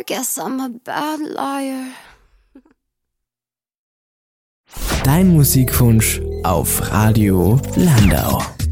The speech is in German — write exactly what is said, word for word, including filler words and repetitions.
guess I'm a bad liar. Dein Musikwunsch auf Radio Landau.